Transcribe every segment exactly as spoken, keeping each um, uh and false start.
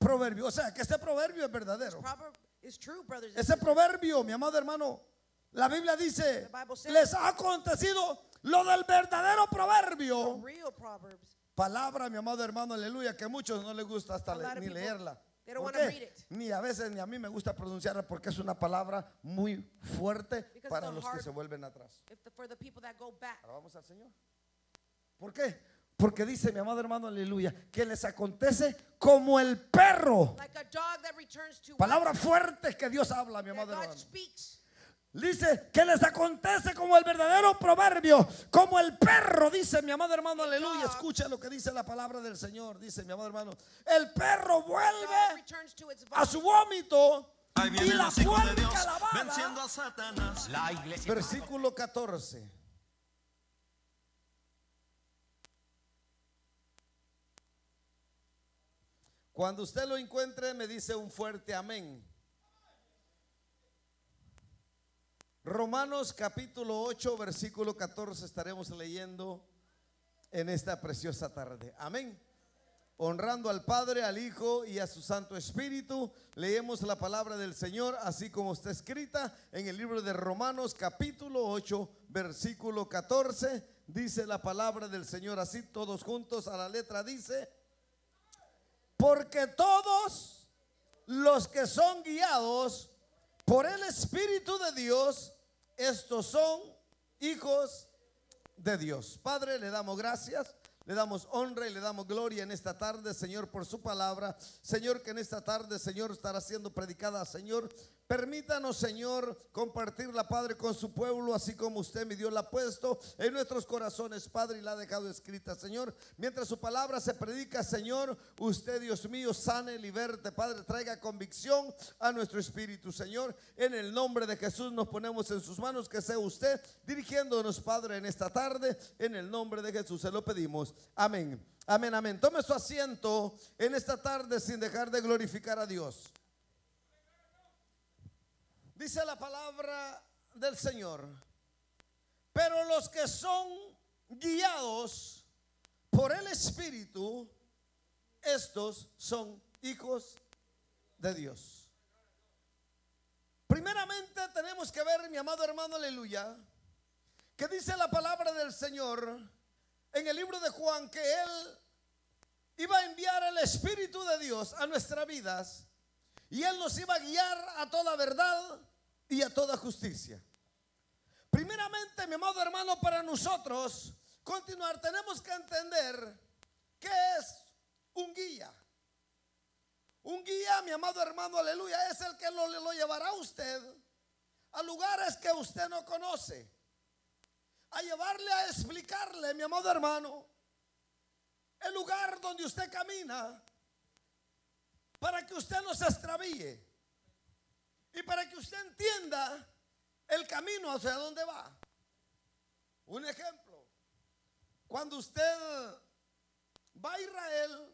proverbio. O sea, que este proverbio es verdadero. proverb is true, brothers and Ese sisters. proverbio, mi amado hermano, la Biblia dice, The Bible says- les ha acontecido lo del verdadero The proverbio. real proverbs. Palabra, mi amado hermano, aleluya, que a muchos no les gusta hasta A le- lot of ni people, leerla. they don't ¿Por wanna qué? read it. Ni a veces ni a mí me gusta pronunciarla porque es una palabra muy fuerte Because para it's a los que hard- se vuelven atrás. If the, for the people that go back. Ahora vamos al Señor. ¿Por qué? Porque dice mi amado hermano, aleluya, que les acontece como el perro. Like a dog that returns to Palabras fuertes que Dios habla, mi that amado God hermano. speaks. Dice que les acontece como el verdadero proverbio, como el perro, dice mi amado hermano, aleluya. Escucha lo que dice la palabra del Señor, dice mi amado hermano. El perro Dog vuelve returns to its a su vomit. vómito Ahí y vienen la los hijos de Dios puerca venciendo lavada. a Satanás. La iglesia. Versículo catorce. Cuando usted lo encuentre, me dice un fuerte amén. Romanos capítulo ocho, versículo catorce estaremos leyendo en esta preciosa tarde. Amén. Honrando al Padre, al Hijo y a su Santo Espíritu, leemos la palabra del Señor así como está escrita en el libro de Romanos capítulo ocho, versículo catorce. Dice la palabra del Señor así, todos juntos a la letra dice: porque todos los que son guiados por el Espíritu de Dios, estos son hijos de Dios. Padre, le damos gracias, le damos honra y le damos gloria en esta tarde, Señor, por su palabra. Señor, que en esta tarde, Señor, estará siendo predicada, Señor. Permítanos, Señor, compartirla, Padre, con su pueblo, así como usted mi Dios la ha puesto en nuestros corazones, Padre, y la ha dejado escrita, Señor. Mientras su palabra se predica, Señor, usted, Dios mío, sane, liberte, Padre, traiga convicción a nuestro espíritu, Señor. En el nombre de Jesús nos ponemos en sus manos, que sea usted dirigiéndonos, Padre, en esta tarde. En el nombre de Jesús se lo pedimos. Amén. Amén, amén. Tome su asiento en esta tarde sin dejar de glorificar a Dios. Dice la palabra del Señor: pero los que son guiados por el Espíritu, estos son hijos de Dios. Primeramente tenemos que ver, mi amado hermano, aleluya, que dice la palabra del Señor en el libro de Juan que Él iba a enviar el Espíritu de Dios a nuestras vidas y Él nos iba a guiar a toda verdad y a toda justicia. Primeramente, mi amado hermano, para nosotros continuar tenemos que entender qué es un guía. Un guía, mi amado hermano, aleluya, es el que lo, lo llevará a usted a lugares que usted no conoce, a llevarle a explicarle, mi amado hermano, el lugar donde usted camina, para que usted no se extravíe y para que usted entienda el camino hacia dónde va. Un ejemplo: cuando usted va a Israel,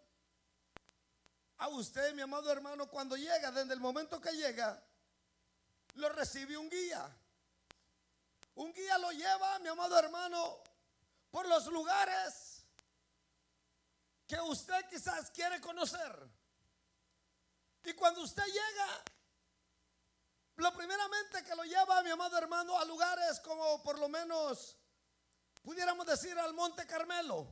a usted, mi amado hermano, cuando llega, desde el momento que llega, lo recibe un guía. Un guía lo lleva, mi amado hermano, por los lugares que usted quizás quiere conocer. Y cuando usted llega, lo primeramente que lo lleva, mi amado hermano, a lugares como por lo menos pudiéramos decir al Monte Carmelo,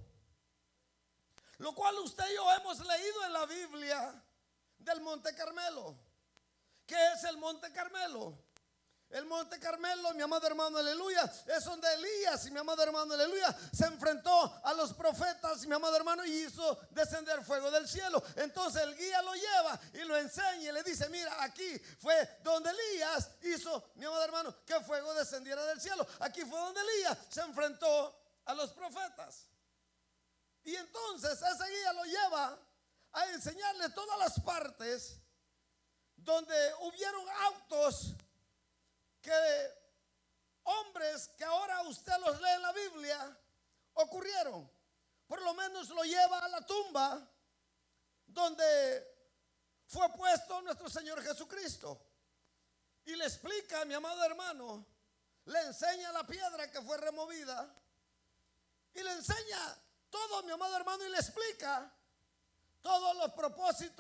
lo cual usted y yo hemos leído en la Biblia del Monte Carmelo. ¿Qué es el Monte Carmelo? El Monte Carmelo, mi amado hermano, aleluya, es donde Elías, y mi amado hermano, aleluya, se enfrentó a los profetas, mi amado hermano, y hizo descender fuego del cielo. Entonces el guía lo lleva y lo enseña y le dice: mira, aquí fue donde Elías hizo, mi amado hermano, que fuego descendiera del cielo. Aquí fue donde Elías se enfrentó a los profetas. Y entonces ese guía lo lleva a enseñarle todas las partes donde hubieron autos que hombres que ahora usted los lee en la Biblia ocurrieron. Por lo menos lo lleva a la tumba donde fue puesto nuestro Señor Jesucristo y le explica, mi amado hermano, le enseña la piedra que fue removida y le enseña todo, mi amado hermano, y le explica todos los propósitos